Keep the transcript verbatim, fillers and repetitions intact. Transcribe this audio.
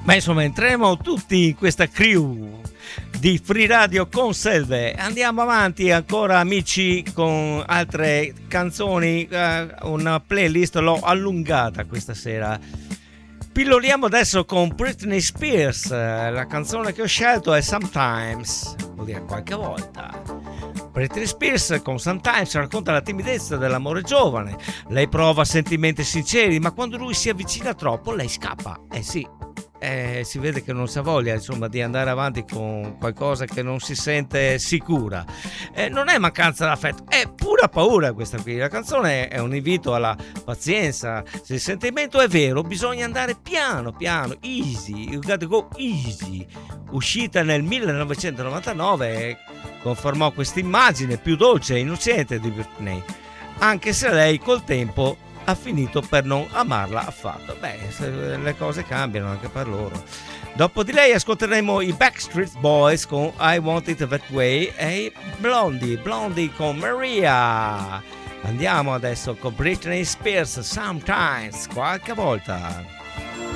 Ma insomma, entriamo tutti in questa crew di Free Radio con Selve. Andiamo avanti ancora, amici, con altre canzoni. Uh, una playlist l'ho allungata questa sera. Pilloliamo adesso con Britney Spears. La canzone che ho scelto è Sometimes, vuol dire qualche volta. Britney Spears con Sometimes racconta la timidezza dell'amore giovane. Lei prova sentimenti sinceri, ma quando lui si avvicina troppo lei scappa. Eh sì, eh, si vede che non si ha voglia, insomma, di andare avanti con qualcosa che non si sente sicura. Eh, non è mancanza d'affetto, è pura paura questa qui. La canzone è un invito alla pazienza. Se il sentimento è vero, bisogna andare piano piano, easy, you gotta go easy. Uscita nel millenovecentonovantanove, confermò questa immagine più dolce e innocente di Britney, anche se lei col tempo ha finito per non amarla affatto. Beh, le cose cambiano anche per loro. Dopo di lei ascolteremo i Backstreet Boys con I Want It That Way e Blondie, Blondie con Maria. Andiamo adesso con Britney Spears, Sometimes, qualche volta.